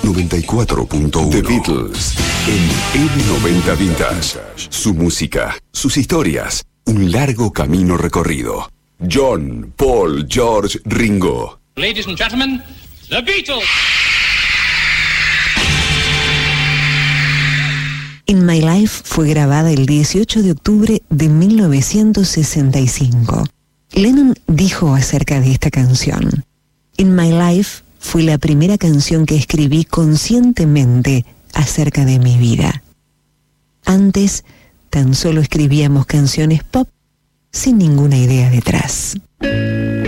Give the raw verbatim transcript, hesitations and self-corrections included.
noventa y cuatro punto uno. The Beatles en eme noventa Vintage. Su música, sus historias, un largo camino recorrido. John, Paul, George, Ringo. Ladies and gentlemen, The Beatles. In My Life fue grabada el dieciocho de octubre de mil novecientos sesenta y cinco. Lennon dijo acerca de esta canción: In My Life fue la primera canción que escribí conscientemente acerca de mi vida. Antes, tan solo escribíamos canciones pop sin ninguna idea detrás.